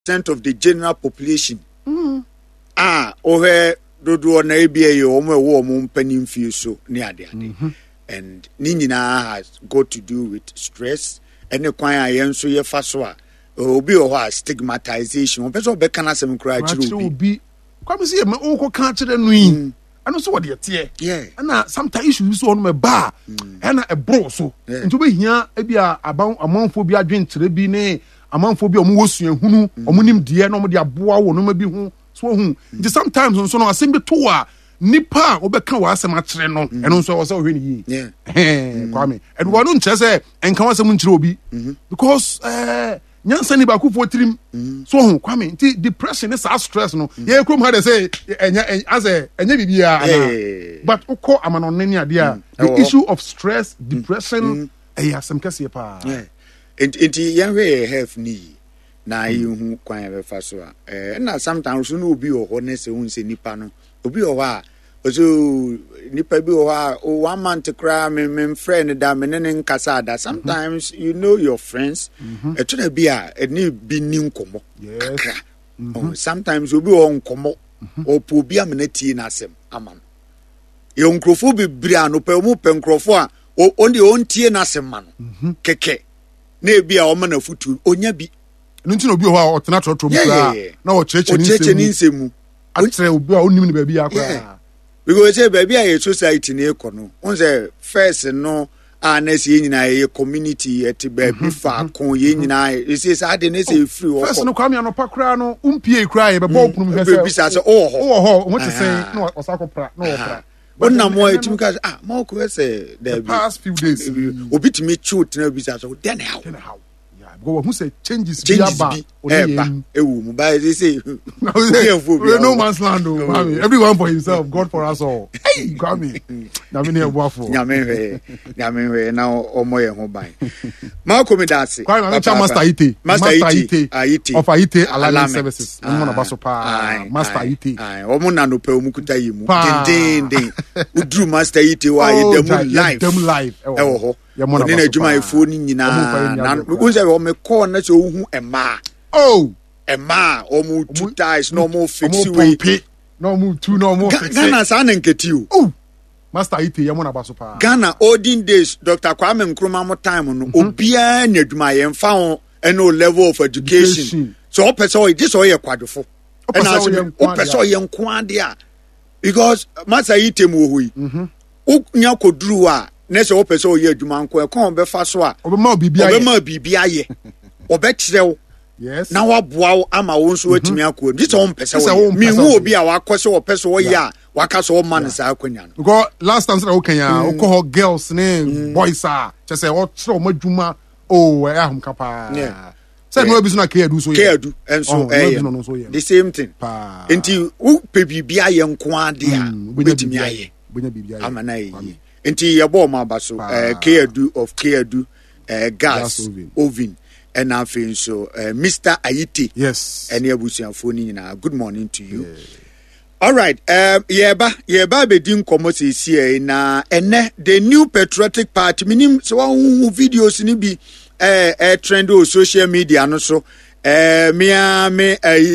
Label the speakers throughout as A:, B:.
A: of the general population. Ohe dodo na ebia ye omo ewo omo mpanim fie so ne ade ade. And ninyina has got to do with stress and the kwan ayen so ye fa so a obi o ho stigmatization. Obi so be kana sem kra chiri
B: obi. Kwame say me o ko kan kire no yi. Ano so what tie.
A: Yeah.
B: Na sometimes issues so on me ba. Na e bro so. Nti obi hia e bia amanfo bi adwen kire bi ne amanfo bi omo wosua hunu omo nim die na omo de aboa wo no ma bi hu. So hu. Nti sometimes so no asem bi to a nipa obeka wa asem akire no eno so wo say ohwe ni yi. Kwame. And we don't say enka wa asem nkire obi because nyansa ni ba ku fo trim so hu Kwame nti depression is stress no ye krom ha dey say enya bibia but ukọ amanonne ni ade a the issue of stress depression asem kase pa
A: enti yan we health ni na you hu kwan be fa so a na sometimes no obi o ho na se hu se nipa no obi o ho a so nipa bi o ha 1 month cry me friend da me ne nkasa da sometimes you know your friends to na bi a ni bi ni nkomo sometimes obi o nkomo o po bi amenatie na asem ama no ye nkrofo bibiri anopa mu pe nkrofo a on de on tie na asem ma no keke na bi a o ma na futu onya bi
B: nti no bi o ha o tena trotro mu na o cheche
A: ni nsemu
B: atre obi a onim ni ba bi akwa
A: because say baby a society na ekono on say first no anase nyina ye community et baby fa kon ye nyina e say say na say free o
B: first no kwame anopa kra no umpie kra ye be ball punu me say
A: baby say
B: oh what you say no osakopra no opra
A: but na mo etim ka ma ko say
B: the past few days
A: obitimi chute na bi say then how
B: go who say changes be
A: ewu mu ba say
B: no man's land everyone for himself, God for us all. Hey Kwame na me ne boafo
A: nyame hwe na omo ye ho ban ma ko me dase
B: Kwame master ite of ite alarm services no na baso pa master ite
A: omo na no pa omu kuta yi mu den udru master ite wa ye dem live ewo ho oni na adwuma efo ni nyina na unse o me call na so hu ema ema o mu two ties no more fix we
B: no mu two no more fix
A: Ghana sa na nketi
B: master ite ye mo na baso pa
A: Ghana olden days Dr. Kwame Nkrumah mo time no obia na adwuma ye mfa ho no level of education so o person o this o ye kwadofo and as o person ye nko ade a because master ite mu ho yi o nya koduru a nese wo pese o ye adwuma nko e kon be fa so a
B: obema
A: bibia ye obekyerew
B: yes
A: na waboa wo ama wo nso atimi akọ bi so wo pese wo mi hu obi a wakose wo pese wo ye a wakaso wo man sa akwanya no
B: because last time say wo kan ya wo ko girls ne boys a chese wo kire wo madwuma ahum kapa say no ebiso na keadu so ye
A: keadu enso the same thing enti wo pe bibia ye nko ade a betimi aye amana yi enti yabo ma baso Keadu gas oven and afin so Mr. Ayiti
B: yes
A: and abusuafo ni nyina good morning to you all right yeba be din komo se na ene the new patriotic party minim so one videos ni bi trend on social media no so me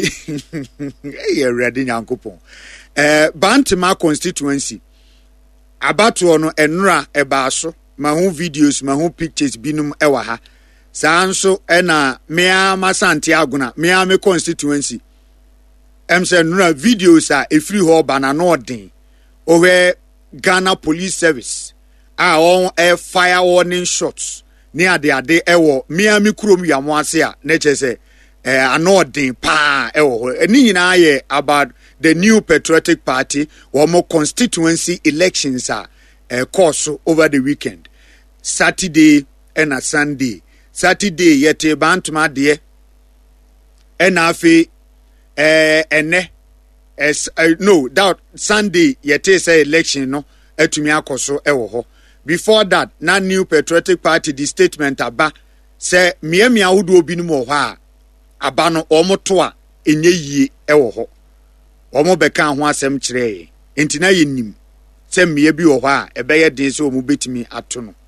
A: ready nyankopon Bantima constituency abato no enra ebaaso ma hu videos ma hu pictures binum ewa ha sanso ena mea masante aguna mea me constituency emse nra videos a efri ho bana no odin owe Ghana Police Service a on fire warning shots ni ade ewo mea me krom yamo ase a na chese anodin pa ewo eni nyina ye about the new patriotic party or more constituency elections are course over the weekend Saturday and a Sunday Saturday yete bantuma de and afi ene no that Sunday yete say election no etumi akoso ewo ho before that na new patriotic party the statement aba say miamia wodo obi no ho a aba no omoto a enye yie ewo ho omo beka ho asem kire enti na yenim se mmeye bi wo ho a ebeye den se omo betimi ato no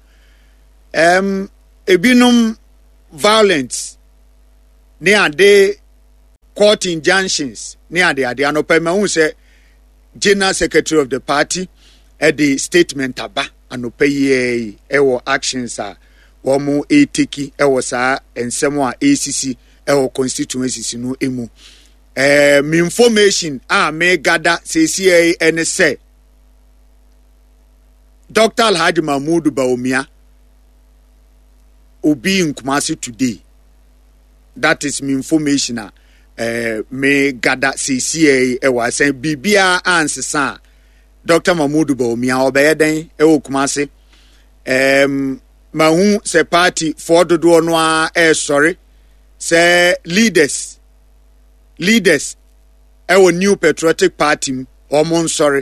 A: ebinom violence ne ade court injunctions ne ade anɔpa ma hu sɛ general secretary of the party the statement aba anɔpa yi ɛwɔ actions a wɔn ɛteki ɛwɔ saa nsɛm a ɛsisi ɛwɔ constituencies no emu me information a me gada sɛsi ɛne sɛ Dr. Alhaji Mahmood Bawumia obi in Kumasi today. That is me information me gada CCA was saying bibia answer Dr. Mahmood Bawumia obeyeden Kumasi mahu se party for dodo no sorry say leaders New Patriotic Party omon sorry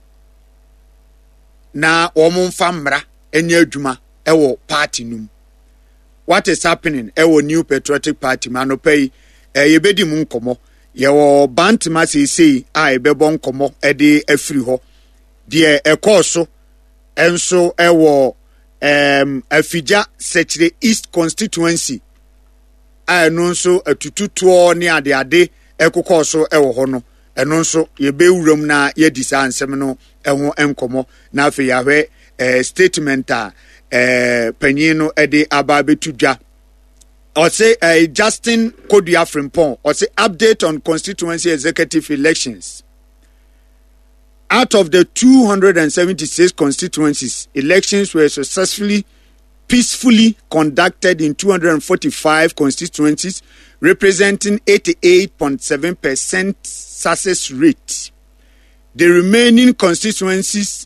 A: na wɔn famra enye adwuma ɛwɔ party num. What is happening ɛwɔ New Patriotic Party manopai yebedi mu nkomo yɛwɔ bantama sesei a yɛbɛbɔ nkomo ɛde afiri hɔ deɛ ɛkɔɔ so ɛnso ɛwɔ afigya Sechere East constituency a ɛno nso atututoɔ ne ade ɛkokɔɔ so ɛwɔ hɔ no ɛno nso yɛbɛwuram na yɛdi saa nsɛm no ɛho nkomo na afei yɛahwɛ statement a panyin no ɛde aba betu dwa ɔse Justin Kodua Frimpong ɔse update on constituency executive elections. Out of the 276 constituencies, elections were successfully peacefully conducted in 245 constituencies, representing 88.7% success rate. The remaining constituencies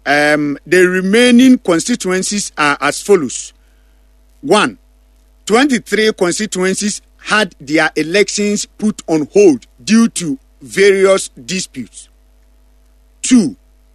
A: are as follows. 1. 23 constituencies had their elections put on hold due to various disputes. 2.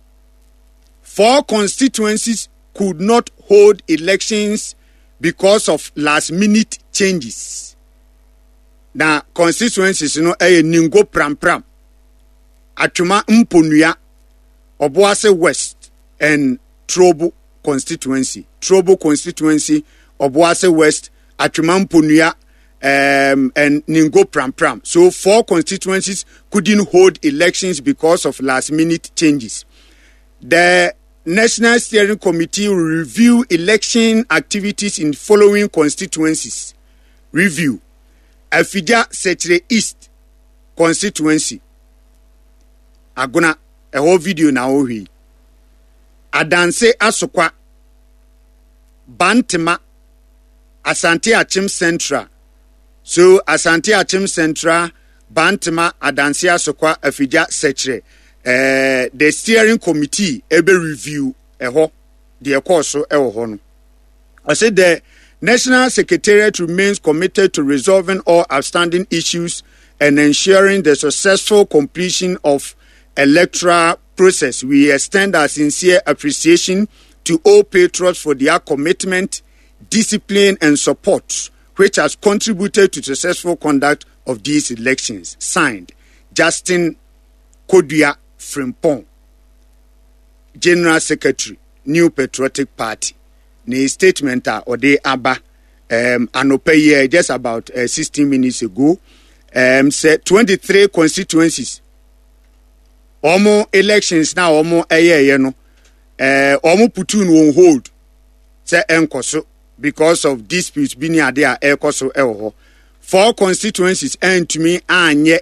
A: 4 constituencies could not hold elections because of last-minute changes. Now, constituencies, Ningo Pram, Atuma Mponua, Obuase West, and Trobo constituency. Trobo constituency, Obuase West, Atuma Mponua, and Ningo Pram. So 4 constituencies couldn't hold elections because of last-minute changes. The National Steering Committee will review election activities in following constituencies. Review. Afigya Sechere East constituency. Agona a whole video na ohi. Adanse Asokwa, Bantama, Asante Achim Central. So Asante Achim Central, Bantama, Adanse Asokwa, Afigya Sechere. The steering committee ebe review the course no. I said the National Secretariat remains committed to resolving all outstanding issues and ensuring the successful completion of electoral process. We extend our sincere appreciation to all patriots for their commitment, discipline, and support, which has contributed to successful conduct of these elections. Signed, Justin Kodua Frimpong, General Secretary, New Patriotic Party. Ne statement or de aba anope just about 16 minutes ago said 23 constituencies. Omo elections now omo no omo putun on hold say enkoso because of disputes bini ade a ekoso ewo 4 constituencies to me anye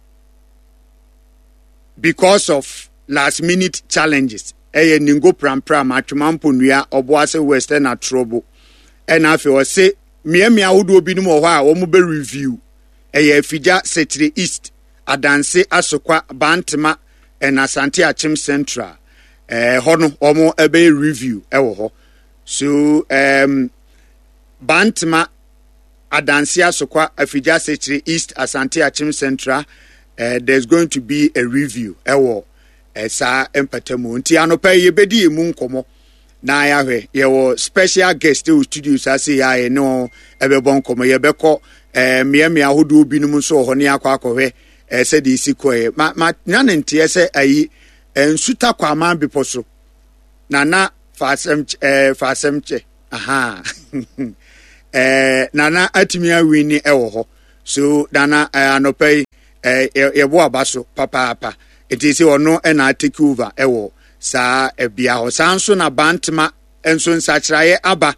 A: because of last minute challenges. Ningo Pram Atuma Mponua Obuase West na Trobo. Afi o say mia wodo bi no mo ho a wo mo be review. Afigya Sechere East, Adanse Asokwa, Bantama and Asante Achim Central. Hono omo ebe review ewo ho. So Bantama, Adanse Asokwa, Afigya Sechere East, Asante Achim Central. There's going to be a review ewo sa empatemu nti anopa yebedi emu nkomo na yahwe yewo special guest o studio sa say ya no ebebo nkomo yebekọ mia hodo binum so ho ne akwa se de isikoe ma nyanente se ayi ensuta kwa ma biposo nana fasemche aha nana atimi awini ewo ho so nana anopa yɛbo aba so papaapa enti sɛ ɔno ɛna take over ɛwɔ saa ebia hɔ saa nso na Bantama enso nsakyerɛeɛ aba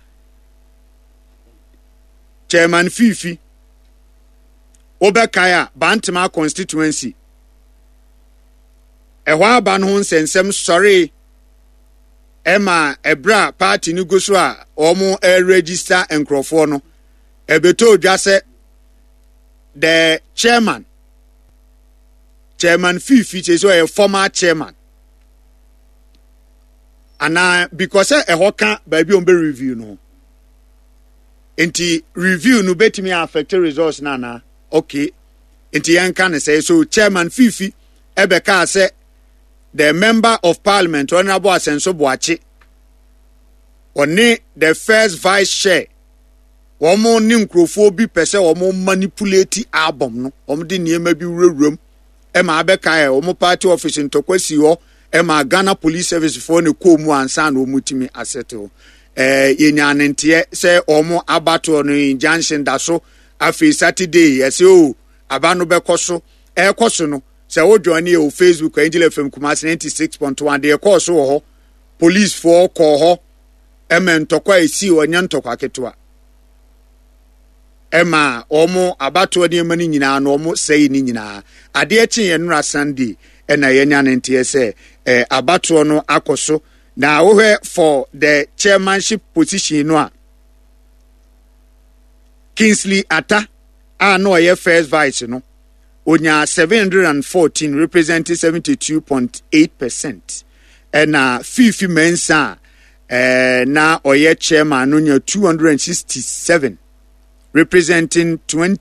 A: Chairman Fifi Obekaya Bantama constituency ɛhɔ aba no ho nsɛnsɛm sɔre ɛma ɛbra party no go so a ɔmo register nkrɔfoɔ no ɛbɛtɔ odwa sɛ the chairman Fifi is a former chairman and because ɛhɔ ka baabi on be review no enti review no betimi affect results na okay enti yanka ne say so Chairman Fifi ebeka say the member of parliament Honorable Asenso Boachi oni the first vice chair womo ni nkrofo bi pese womo manipulate album no womo de niema bi wurawuram ema abeka e womo party office ntokwasi ho ema Ghana Police Service for ne komu ansa na womo timi asettle yenyanentie se womo abato no injunction da so afi Saturday yese o abano bekoso ekoso no se wo join e o Facebook Angel FM Kumasi 96.1 de ekoso ho police for call ho ema ntokwa esi onya ntokwa ketwa Emma omo abato de mani nyina na omo sei ni nyina ade echi yenura Sunday na yenya ntie se abato no akoso na wohwe for the chairmanship position no a Kingsley Atta no ye first vice no onya 714 representing 72.8% na Fifi Mensa na oye chairman no nya 267 representing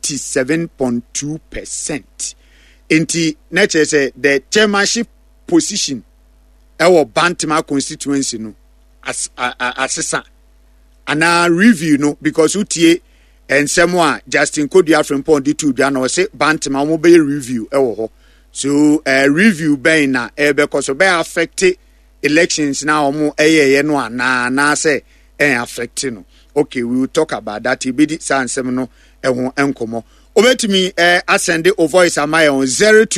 A: 27.2%. Inti nature say the chairmanship position our Bantama constituency no as assessor and review no because utie and someone Justin Kodia from Ponditu Dano say Bantama mo be review so review be na because be affect elections now mo no na say affect no. Okay, we will talk about that. Ibidi sansem no ehun enkomo. Obetumi asende o voice amaya on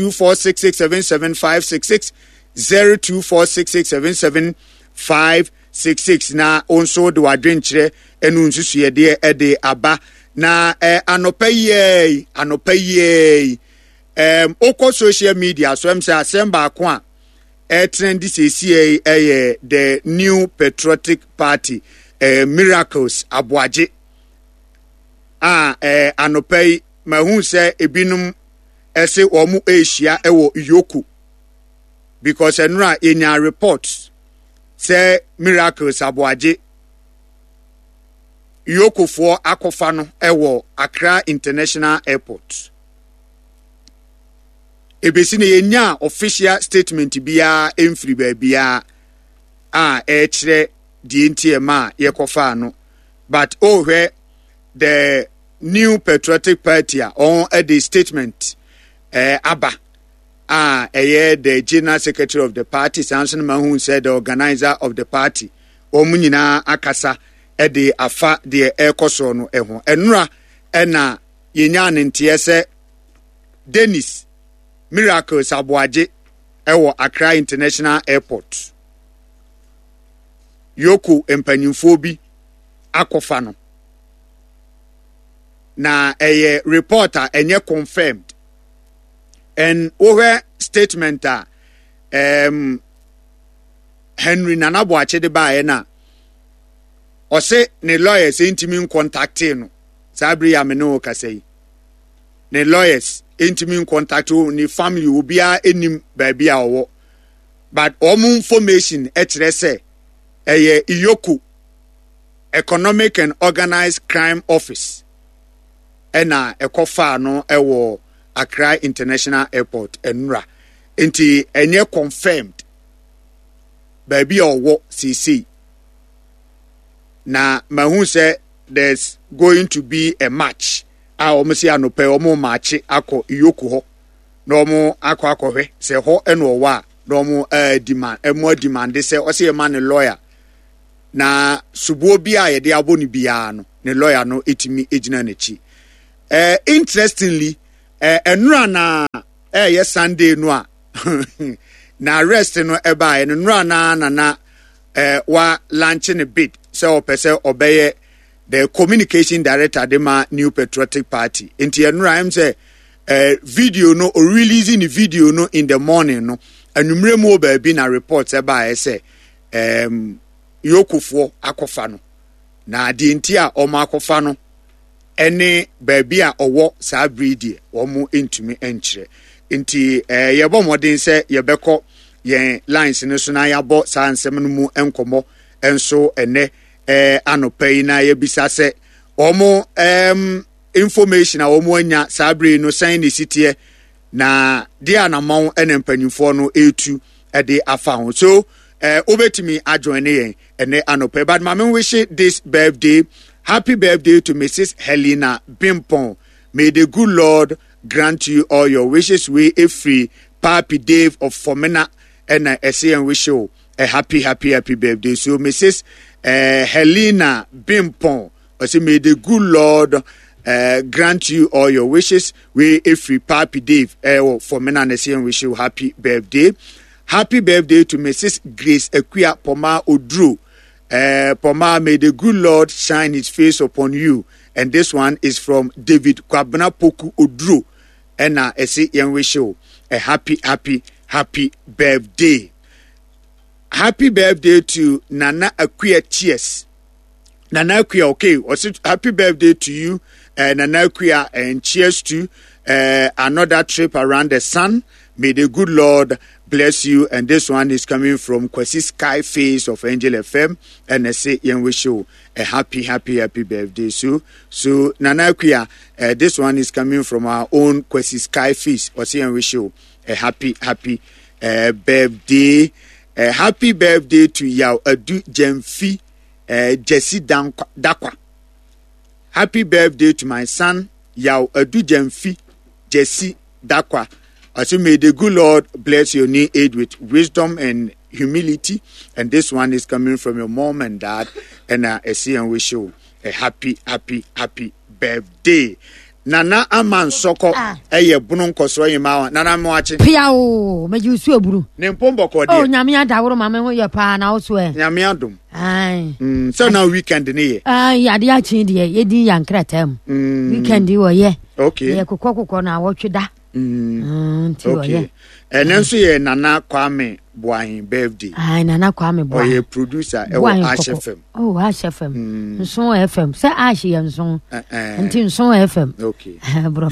A: 0246677566 0246677566 na onso de wadwenkyere enu nsusuye de aba na anopaye okọ social media so em say asemba ko a trend sesi the New Patriotic Party Miracles Abuaje anopai mahu se ebinum ese omu Asia ewo Yoku because enra enya reports say Miracles Abuaje Yoku for akofa no ewo Accra International Airport ebesi ne enya official statement bia emfiri ba bia kire the NTMA yekofa no but where the New Patriotic Party on the statement aba the general secretary of the party Samson Mahun said the organizer of the party omunyina akasa the afa the ekoso no eho enura na yenya ntie se Dennis Miracles Abuaje ewo Accra International Airport Yoku empanyimfo bi akofa no na reporter enye confirmed and over statement Henry Nanabuache de ba na o se ne lawyers intimi contact no sabri ya me no kasei ne lawyers intimi contact ni family obi a enim ba bia owo but omu information etre se Iyoku Economic and Organized Crime Office ena ekofa no ewo Accra International Airport enra enti enye confirmed baby owo CC na mahu say there's going to be a match omusi anope omo match akọ Iyoku ho na omo akọ hwe se ho eno wa na omo demand say o say man lawyer na subuo bi a yede aboni bia no ne lawyer no etimi ejina nachi interestingly enura na yes Sunday no na arrest no eba no nra na wa launching a bit so pese obeye the communication director de ma New Patriotic Party enti enra am say video no or releasing the video no in the morning no anumre mu oba bi na report eba say yokufo akofa no na de enti a o ma akofa no ene baabi a owo saa breedie wo mu entumi enkyere nti yebo modin se yebekọ yen lines ne so na yabo saa nsem no mu enkomo enso ene anopai na yebisa se omo information a omo anya saa bre no san ne sitie na dia na maw ene mpanyimfo no etu de afa ho so obetimi ajoin yen ene anopai but mama wish this birthday. Happy birthday to Mrs. Helena Bimpon. May the good Lord grant you all your wishes. We a free Papi Dave of Fomena and I say and wish you a happy birthday. So Mrs. Helena Bimpon, I say may the good Lord grant you all your wishes. We a free Papi Dave of Fomena and I say and wish you happy birthday. Happy birthday to Mrs. Grace Equia Poma Odru. Poma, may the good Lord shine his face upon you. And this one is from David Kwabena Poku Odru. And I say, young wish you a happy birthday. Happy birthday to Nana Akwia Cheers. Nana Akwia, okay. Also, happy birthday to you, Nana Akwia, and cheers to another trip around the sun. May the good Lord bless you. And this one is coming from Kwesi Skyface of Angel FM. And I say, young wish you a happy birthday. So Nana Akwia, this one is coming from our own Kwesi Skyface. I say, young wish you a happy birthday. Happy birthday to Yao Adu Jemfi Jesse Dakwa. Happy birthday to my son Yao Adu Jemfi Jesse Dakwa. I say, may the good Lord bless your new age with wisdom and humility. And this one is coming from your mom and dad. And I see and wish you a happy birthday. Nana Aman Soko, Bunun Kosro Yama, Nana Moachi.
C: Piao, may you sue Bru.
A: Nempombo.
C: Oh, Namia Dawro, Mamma, your pan elsewhere.
A: Yamiadum.
C: Aye.
A: So now weekend near.
C: Yadia Chindia, Yedi and Kratem. Weekend you are, yeah.
A: Okay.
C: Yakoko, now what you da?
A: Okay. And then so Nana Kwame Boy birthday.
C: Nana Kwame Boy.
A: Or a producer, Ash FM.
C: Oh, Ash FM. So FM. Say Ashy and so. Until so FM.
A: Okay.
C: Bro.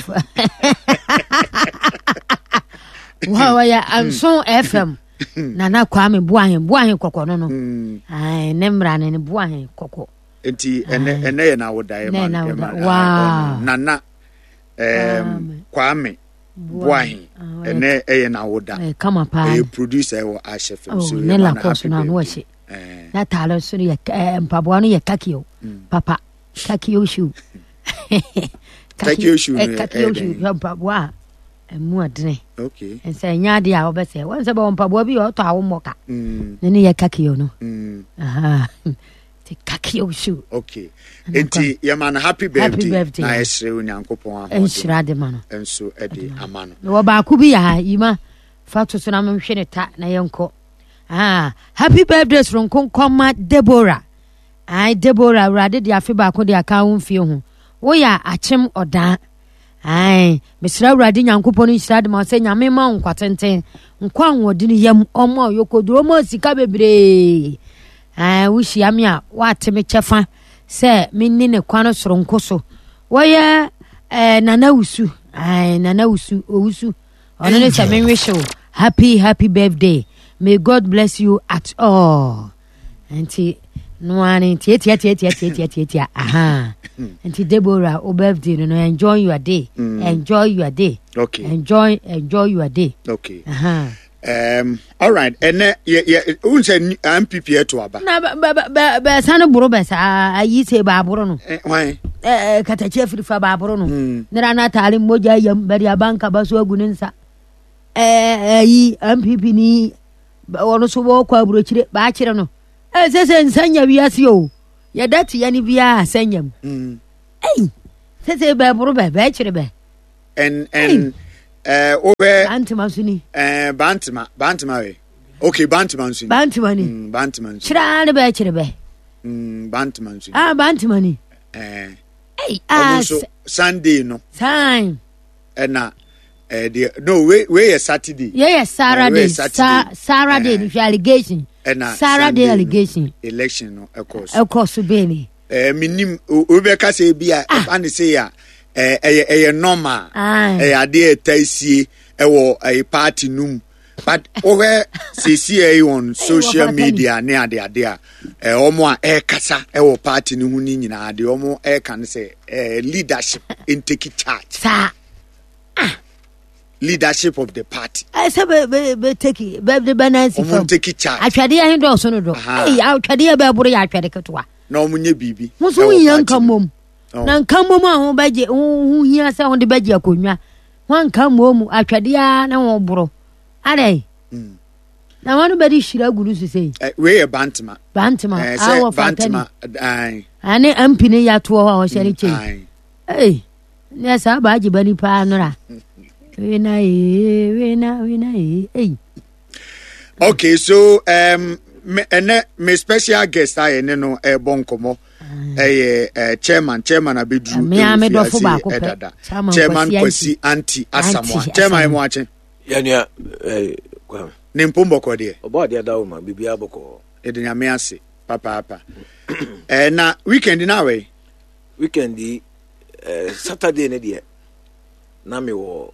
C: Wow, I'm so FM. Nana Kwame Boy Coco. No. I never ran any Boy Coco.
A: And I would die.
C: Wow.
A: Nana Kwame. Boy, and na woda.
C: Come up, a
A: producer or Ash FM.
C: So, Nella Costa, no, was it? That Talo Suri, Pabuani, Kakio, Papa, Kakio shoe.
A: Kakio shoe,
C: Pabua, and more drink.
A: Okay.
C: And say, Yadi, I'll be say, once about Pabuabi or Tower Moka. Then you Kakio, no. Aha. Kakio shoe.
A: Okay. Enti Yaman happy birthday. Na esre onyankopon
C: en shira de mano.
A: Enso ede amano.
C: Wo ba ku bi ya yima fatu so na menhwe ne ta na yenko. Happy birthday from Konkoma Deborah. Deborah rade de afi ba ko de aka wo mfie ho. Wo ya achem oda. Mesra rade nyankopon shira de ma se nyame ma nkwatenten. Nkwa nwodi ne yam omo yokoduro mo sika bebre. Wishi amia wate me chefa se minni ne kwano soronko so woye nana usu owusu ono ne se me wish you happy birthday, may God bless you at all. Enti no ani tia aha enti Deborah o birthday no enjoy your day. Okay, enjoy your day.
A: Okay, aha. All right, and unse MPP to aba
C: na ba sanu buru ba sa ayi se ba buru no
A: why
C: kata chefri fa ba buru no nira na tali moja yam bari abanka ba so aguninsa ayi MPP ni wono so bo kwa buru chire ba chire no se nsanya biase o ya dati yani bia sanyam se ba buru ba chire ba
A: and over
C: Bantima Suni.
A: Bantima we. Okay, Bantima Suni.
C: Bantimani.
A: Bantima.
C: Chira the Bachebe.
A: Bantima Suni.
C: Bantimani. Hey,
A: also Sunday no.
C: Time.
A: Na no we Saturday.
C: Yes, Saturday. Saturday the allegation. Saturday allegation.
A: Election no of course.
C: Of course Beni.
A: Minim Ubeka say bia and say ya normal. Ade taisi ewo a party num. But over CCA on social media ne ade a omo a kasa ewo party no hu ni nyina ade omo can say leadership in take charge. Leadership of the party. I say be take it be balance from take charge. Atwade ahen do so no do. Eh atwade be buru ya atwade ketwa. Na omo nye bibi. Mo so yan kamom. Na kamom a ho baje hu hia se ho de baje akonwa. Wan kamom atwade a na ho buru. Ade. Na wanu bedi shira guru so say. We e Bantima. Our Bantima. Ane ampini ya to ho shere che. Eh. Ne sa baje bani pa nora. We na. Hey. Okay, so me special guest I no bonkomo chairman abedru
C: me do fo ba ko
A: chairman Kwasi anti Asamoah chairman mo ache
D: ya nia
A: ne mpombo ko de
D: obo de dawo ma bibia boko
A: e de nyame ase papa na weekend na we
D: weekend Saturday ne de na me wo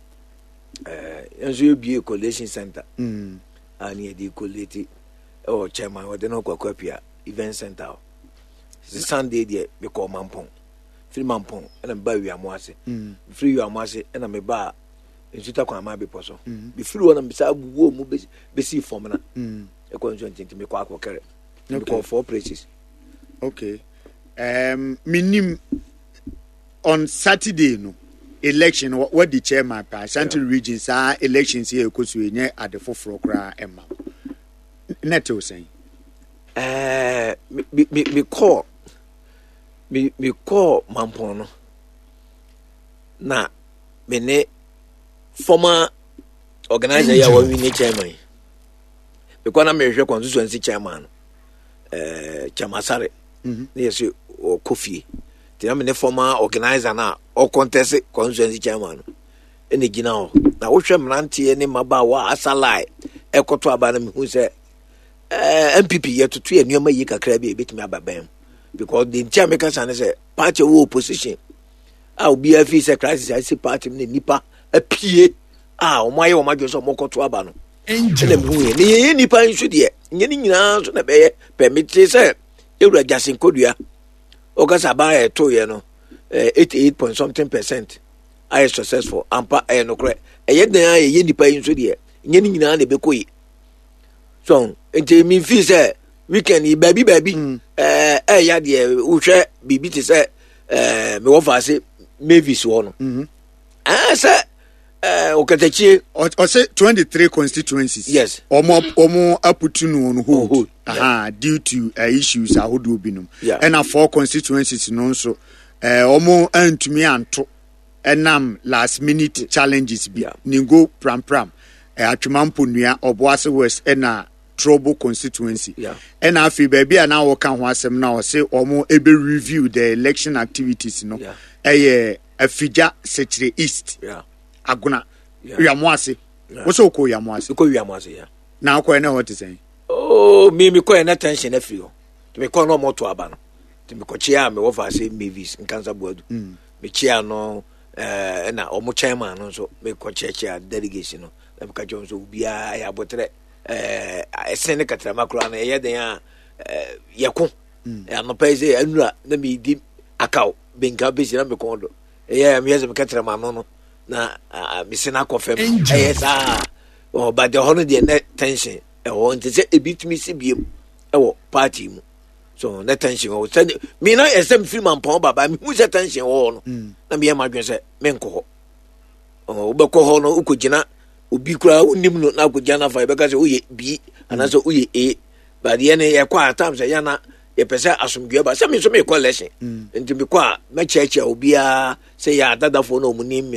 D: enzo bi collation center ani di collate chairman we de no kwakwapia event center Sunday de me ko mampon mampon na ba wi amoase free wi amoase na me ba ensuta kwa ma be poso be free wona me sa buwo mu be si form na e ko nso ntinti me kwa akokere me ko 4 places.
A: Okay, minim on Saturday no election what the chairman pa Central Regions elections here kosu enye ade foforo kra emma net o say me call mampon no na me ne former organizer ya wa win chairman because na me hwe constituency chairman Chamasare yes o Kofi ti na me ne former organizer na o contest constituency chairman ene gina ho na wo hwe mrante ne maba wa asalai ekoto aba na me hu se MPP yetoto enuama yi kakra bi ebetimi ababam because the Jamaica say party opposition obi afi say crisis I see party ne nipa apie omaye omadwo so mokoto aba no ene me hu ye nipa nso de nye ni nyina so na be permit say ewura Jasin Kodua okasa ba to ye no 88% I successful ampa no kre eye dan ye nipa nso de nye ni nyina na be koyi so ente mi fi say weekend baby ya de uhwe bibi te say me wo fa say Mavis wo no say okatachi o say 23 constituencies
D: yes
A: omo aputunu on hold due to issues ahodo binum and 4 constituencies no so omo antumi anto enam last minute challenges bi ningo pram atwemampo nua Oboase West na trouble constituency and afi baby na wo kan ho asem na o say omo ebe review the election activities no afija Secretary East aguna Yamoase wo so ko Yamoase na ko na what is saying
D: me ko na tension afi ho to me ko no moto aba no to me ko chia me wo fa say Mavis nkansa boadu me chia no na omo chairman no so me ko chia delegation no me ka jo so bia ya botre sene katra makro na ye den yeko ya no pese anura na me di akaw benga besi na me kondo me yeze me katra mano no na me sena kofem sa but the honor the net tension want to say a bit me sibiem party mu so net tension o send me na esem film ampon baba me hu se tension wo no na me ma dwen se me nko ho be ko ho no ukogina obi kura unim no na akogya na fa be ka se oye bi ana se oye but ye ne ye kwa time se ya na ye pese asomdwe ba se me so me collection enti me kwa me cheche obi a se ya dadafo no munim mi no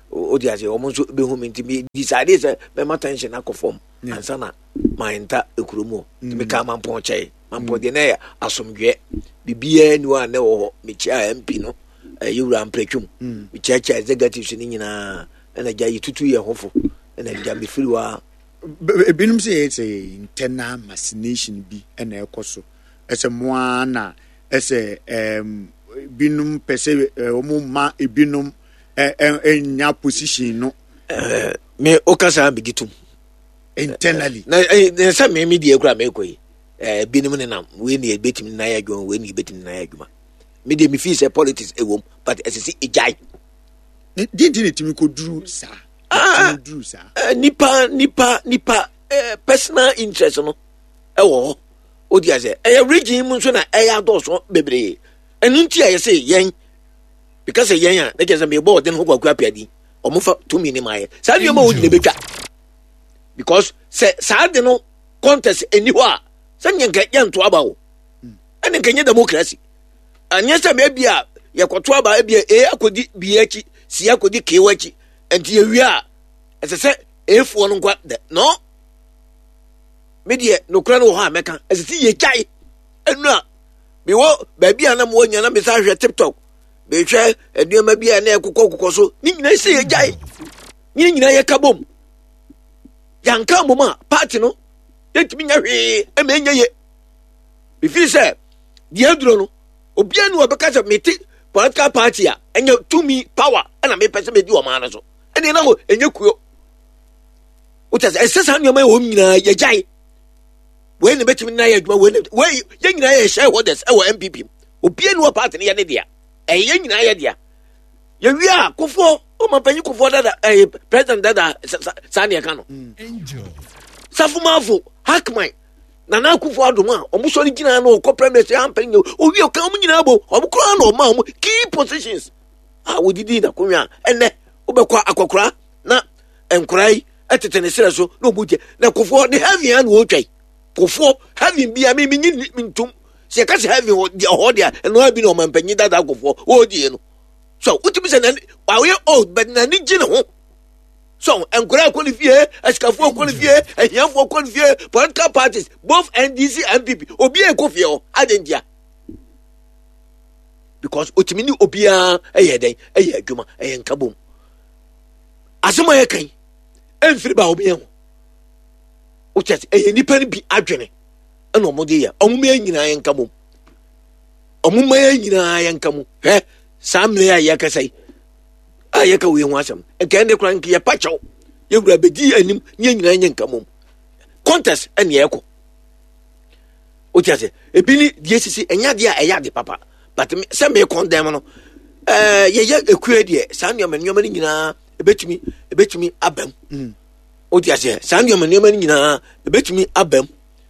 D: odi ase omo nso be hu me nti me decide say me ma tension akofom ansa na mainta ekuromu me ka mampon chai mampon de na ya asomdwe bibia ni wa na wo me chia MP no yewura ampretwum me chia executives ni nyina na gya yitutu ye hofo na gya me firi wa
A: ebinum say it's a internal machination bi na ekoso ese moa na ese binum pese omo ma ebinum enya position no
D: me okasa bigitum
A: internally
D: na say me media kura me koyi binum ne nam we ni betim na ya dwon we ni betim na ya dwuma me dey me feel say politics ewom but SSC ejai
A: didn't timi ko duru sa duru sa nipa personal interest no ewo odi ase region mu so na adoso bebre enu nti aye say yen because yen na just me board den ho kwaku apiadi omofa 2 minutes mai sa dio ma wodi betwa because say sa de no contest eni ho a sa nyenka yento aba wo ene nkenye democracy anya say me bia yekoto aba bia akodi biachi si akodi kewachi enti yewi a ese efo no nkwa no media no kra no ha meka ese ye chai enu a me wo ba bia na mo nya na me sa hwe TikTok be hwe aduama bia na ekokọ so ni nyina ese ye jai ni nyina ye kabom yanka moma party no yetimi nya hwe e me nya ye be feel say di aduro no obi anu obeka say meti political party a enya to me power na me pese me di o ma na so ene na ho enya kuyo utase esesa nyoma wo nyina ye jai we ne betimi na ye aduma we ye nyina ye shareholders e wo MPP obi anu party ne ye ne dia ye nyina ye dia ye wi a kofo o ma panyi kofo dada president dada sani e kanu angel safumafo hakman na kofo adoma o mu so ni gina na o ko premier am panyi o wi o kan mu nyina bo o mu kro na o ma o key positions we didi na kunwa ene o be kwa akokora na enkurai etetene sere so na obuje na kofo ne heavy an wo twai kofo heavy bia me ntum se ka se heavy ho dia eno abi no mampanyi dada kofo o die no so utimi se na we old but na ni gine ho so enkurai qualify askafo qualify ehiafo qualify political parties both NDC and MPP obi e kofie o adendia because utimi ni obia eyeden adwuma nkabom asema ye kan enfiri ba obi ho uches nipa ni bi adwene eno mo de ya omuma nyina ye nkabom omuma ye nyina ye nkamo samle ya yakasai ayaka we ho asem ekende kura nke ye pacho ye gura bedi anim nye nyina ye nkamo contest ene ye ko uches ebini die sisi enya de a eya de papa but se me condemn no ye ekue de sanyo me nyoma ni nyina ebetumi abam odi ase sanyo me nyoma ni nyina ebetumi abam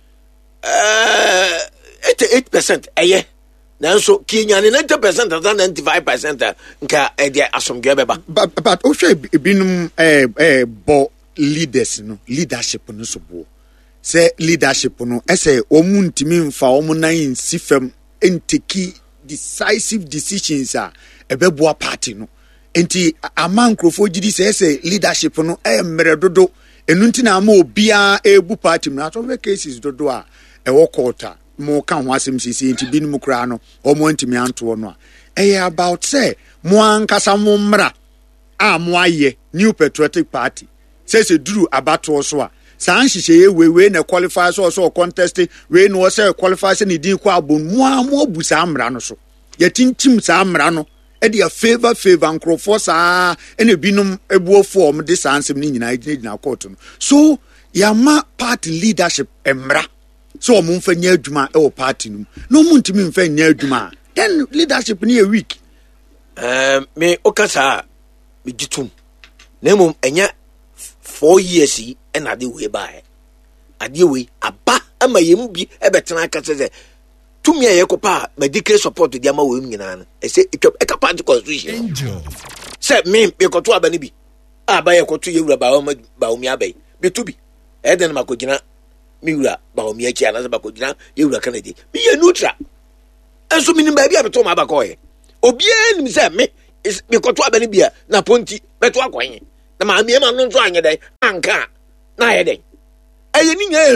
A: 88% eye nanso kinya ne 90% than 95% nka de asomdwe beba but o hwe ebinum bo leaders no leadership no so bo se leadership no ese omuntimi mfa omunan sifam enteki decisive decisions a ebeboa party no enti amankrofo gidi se leadership no mere dodo enu ntina ama obia ebu party no aso cases dodo a ewo quarter mo kan ho asem sisi enti binum kra no omo ntimi anto no a about say mo ankasa mo mra a mo aye new patriotic party se duru abato so a san hihye we na qualify so contest we no say qualify se ni din ko abon mo busa amra no so yetintim sa amra no e dia favor nkrofo sa ene binum ebuo form de sansem ni nyina court no so yama party leadership emra so o mumfa nya adwuma e wo party no no muntimi mfa nya adwuma then leadership ni a week
D: me okasa me gitum na mum enya 4 years yi na de we bae ade we aba ama yem bi e betena aka se tumi ye kopa medical support di ama we nyina na e se e party constitution se me be koto aba ni bi aba ye koto ye wura ba omi abai be to bi e den makogina mi wura ba omi achi ana se bakogina ye wura kanadi mi ye neutral enso minim ba bi abeto ma aba ko ye obi enim se me is because to abenibia na ponti beto akwan na ma me ma no nso anye dai anka na ye dai eye ni nya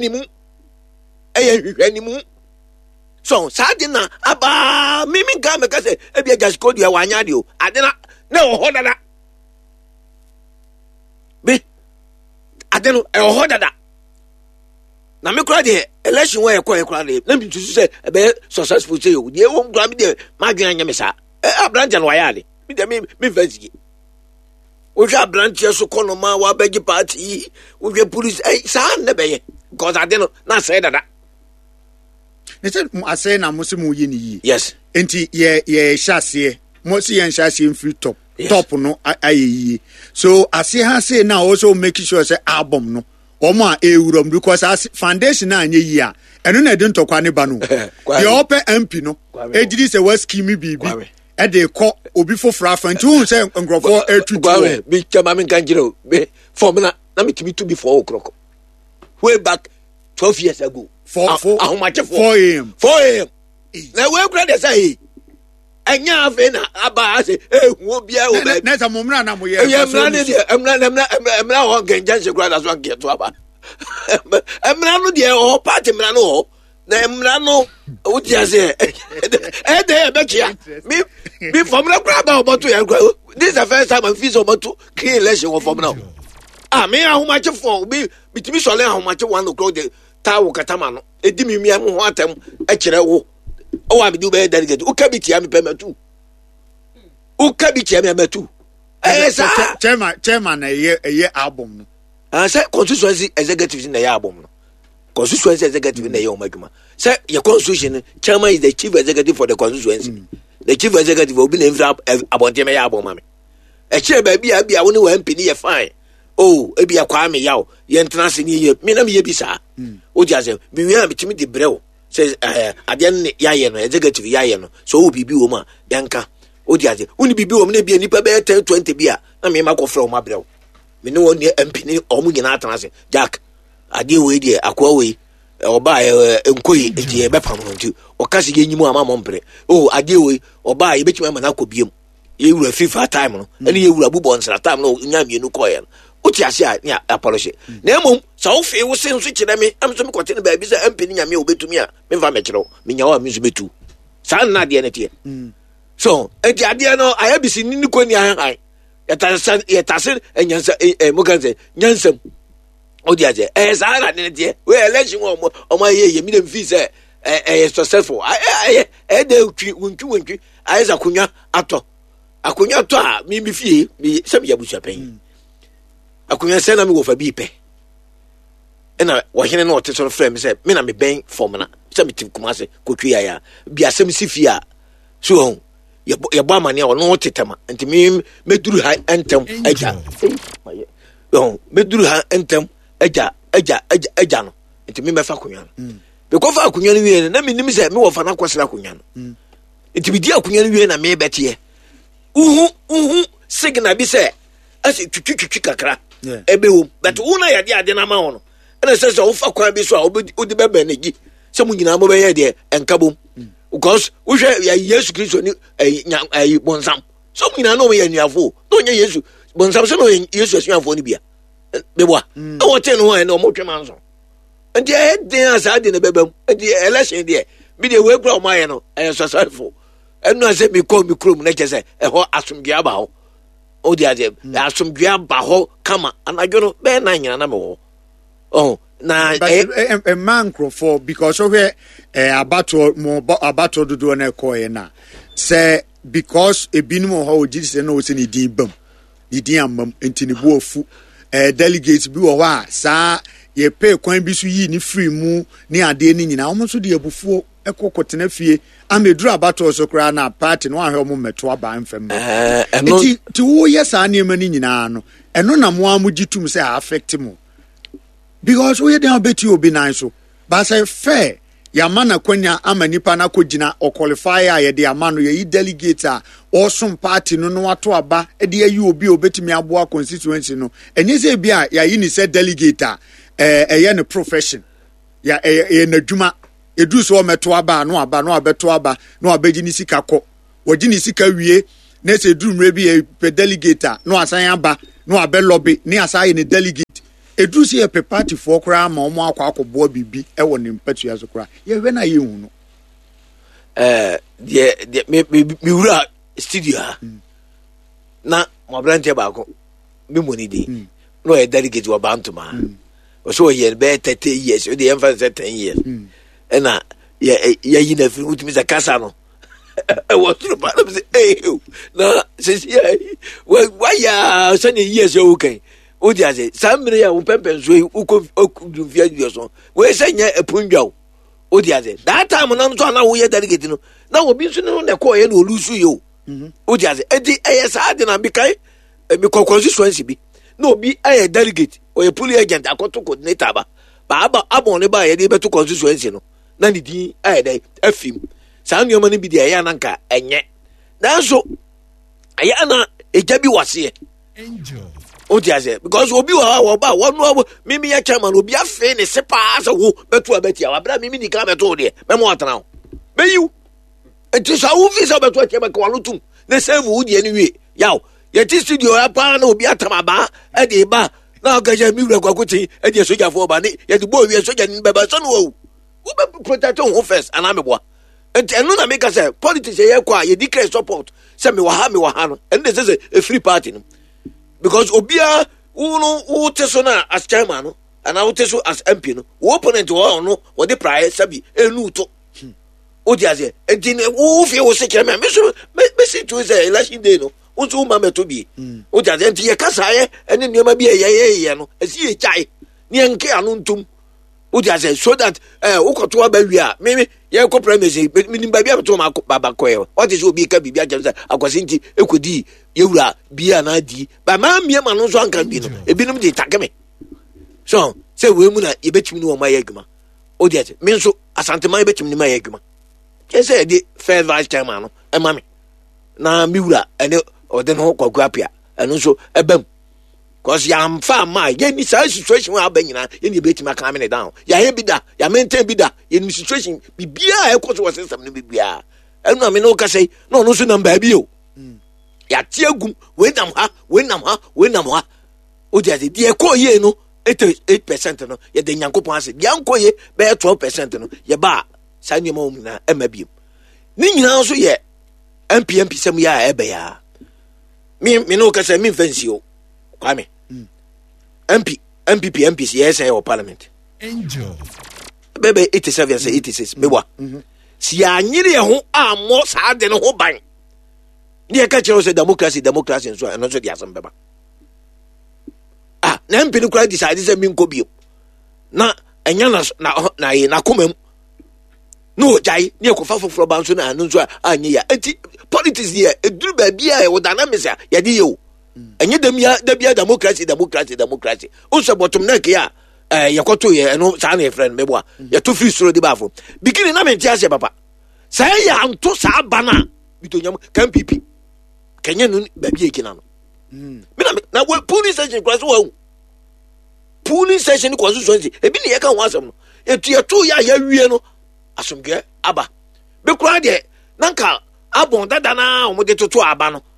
D: hwehwanimu so sade na aba mimi ga me ka se ebia just code ya wanya de o ade na ho dada be ade no ho dada na me kura de election wey ekwa de na bi tusu se ebe successful say o de wo kura mi de ma dwen anya me sa abranja no waya de mi de mi fancy o ja abranja so kono ma wa begi party o je police sa na be ye because ade no na say dada
A: ne se ase na mo se mo yi ni yi
D: yes
A: enti ye hyase mo se ye hyase free top top no ayeyi so ase ha say na also make sure say album no omo a ewurom because as foundation na anye yi a eno na de ntokwa ne ba no ye open MP no ejidi se was scheme bibi e de ko obi fofra afanti hu say ngrofo etutu
D: bi chama min kanjiro be form na me timi to before okroko way back 12 years ago
A: 4
D: a
A: a.m.
D: na we kura de say enya afi na aba ase hu obia o be
A: na sa momra na mo ye
D: emra ne de emra ho genjan se kura da so anke to aba emra no de o party emra no ho na emra no o ti ase de be kia mi formula kura ba oboto ya kura this is the first time I feel so oboto clean election of formula me ahomache for bi bitimi sole ahomache 1 o'clock de tawo katama no edi mi am ho atam e kire wo o wa bi du be delegate o ka bi tia mi pematu o ka bi tia mi amatu sa
A: chairman na ye album no
D: say constituency executive na ye album no constituency executive na ye o maduma say your constitution chairman is the chief executive for the constituency the chief executive obi na infra abonte me ye album mame e kire ba bia wo ne wa MP ni ye fine oh ebi akwa me yawo ye ntena se ni ye me na me ye bi sa o dia se bi wi am bitimi de brew se ade ne yaye no executive yaye no so o bibi wo ma yanka o dia se uni bibi wo me na bi nipa be 10 20 bia na me ma ko fra wo ma brew me ne won MP ni o mu nyina atena se jack ade we die akwa we oba enkoyi enti e be pam no nti o ka se ye nyimu ama mo mpre oh ade we oba ye betimi ma na akobiem ye wura FIFA time no ene ye wura bubo nsra time no nya mienu koye no uti asia ya apology na emom sa wo fe wo se nso kire me am so me kote ne ba bi se MP ni nya me obetumi a me fa me kire wo me nya wa me so betu sa na de ne tie so enti ade no ayabisi ni ko ni han ya tase enyansa mo kan se nyansam odi aje sa na de ne tie we election o ma ye me dem fi se successful de wuntu ayza kunya ato akunya to a mi fie mi se me yabusa pen akunya se na me wo fa bi pe ena wo hene na ote so frame se me na me ben form na se me tim kuma se kotwi ya bi asem si fie a so ye bo amane a no tetema enti mi meduru ha entem aja meduru ha entem aja no enti mi me fa akunya be ko fa akunya no wie na me nim se me wo fa na kwasra akunya no enti bi di akunya no wie na me betie uhu signal bi se ase twitwitwi kakra ebe wo but una ya de na ma wono ena se wo fa kwan bi so a odi beba na gi se mu nyina mo be ye de enkabom because wo hwe ya Yesu Kristo ni bonsam so mu nyina no ye nuafo no nye Yesu bonsam se no Yesu asuafo ni bia bebo a wo te no no mo twema nso ndi e den asa de na bebam ndi election de bi de we kura o ma ye no successful enu ase mi ko mi krom na je se ho asomdua ba ho o dia je asomdua ba ho kama anadwo no be na nyina na me ho oh na
A: man crofo because of abato dodo na koye na say because ebinum ho o gisi na o se ni din bam ni din amam enti ni bu ofu delegate bi wo ha sa ye pay kwan bi so yi ni free mu ni ade ni nyina o so de abufuo ekokotena fie ameduru abato so kra na party no ahwe mo meto aba mfem ti wo yesa na ema ni nyina no eno na mo amugitum say affect mo because we dey abeti obi nan so ba say fair ya mana kwanya ama nipa na kogina o qualifier ye dey amano ye delegate a osom party no no ato aba e dey ayi obi obetimi aboa constituency no enye say bia ya yi ni say delegate a eye ne profession ya na dwuma edu so meto aba no abeto aba no abeji ni sika kɔ waji ni sika wie na se drum rebi pe delegate no asan aba no abe lobby ne asan ne delegate edru se e pe party for kra ma omo akwa bibi e wo ne mpatua so kra ye hwe na ye hu no
D: de me wura studio na mo brante ba ko me money dey no e delegate wa bantuma o so ye be 30 years o dey emphasize 10 years na ya yi na free utimi za kasa no e wo tru ba no say na say why ya so years o kan o dia say samre ya wo pempen so u du via so we say nya epunwa o dia say that time na no so na wo ye delegate no na obi so no na ko ye no lusu yo o dia say edi esa ade na bi kai mi constituency bi no obi aye delegate o ye police agent akoto coordinator ba abon ne ba ye de beto constituency no na ni din aye dai afim saa nneoma ne bi de aye nanka enye nanso aye na eja bi wase angel o ti ase because obi wa ba wonu mimi ya chairman obi afe ne sepa asa wo beto abetia wa bra mimi ni ka beto de me mo atana be you enti sa wo fi sa beto chairman ka walutum ne save wo de anyway yaw yeti studio ya pa na obi atamaba e de ba na gaja mi wura kwakuti e de soja fo ba ni ye de bo wi soja ni beba so no wo be protect on first ana me boa enti enu na make say politics ye kwa ye declare support say me wa ha no and this is a free party no because obia wo teso na as chairman no and wo teso as MP no wo opponent wo no wo de prayer sabi enu to o di aze enti wo fi wo se chairman me so me see to say election day no unso ma meto bi o ja enti ye kasa ye ene nioma bi ye no esi ye chai ni enke anu ntum o ja say so that ukoto aba wi a me ye ko premise mi ba bi abeto ma baba ko ye what is obi ka bibia ja say akwase nti ekodi ye wura bi ana di ba ma mie ma no so anka bi no ebinom de takeme so say we mu na ye betimi ni o ma ye adwuma o ja say me nso asante ma ye betimi ni ma ye adwuma ye say de fair vice chairman no e ma me na mi wura ene ode no kwakwapia eno so ebam cause ya amfa ma ye ni sa situation wa abanyina ye ni betima calm me down ya he bida ya maintain bida ye ni situation bibia e koso system no bibia enu na me no ka say no no so number bi o ya tiagum we nam ha o dia de ko ye no 8% no ye de nyankopon ase dia nko ye be 12% no ye ba sa nyema o na emabiem ni nyina so ye MP sem ya ebe ya me no ka say me fancy o kwame MPs yes or parliament angel bebe 87 say 86 me wa si anyire ho ammo sa de no ho ban ni e ka kire say democracy so no so di asem beba na MP no kra decide say me nko bio na enya na komam no jai ni ekofa foforo ba nso na anu nso anye ya enti politics here eduru ba bia e wodana mesa ya di yo enye da democracy unso bottom neck ya yakoto ye no sa na friend mebo ya to free soro di bafo bikini na menti ase papa sa ya anto sa bana bitonyam kan pipi kenye no ba bia ekina no na police station cross wo police station constituency ebi ne ye kan wasam no etu ya wie no asomge aba be kura de nanka abon dada na omo de toto aba no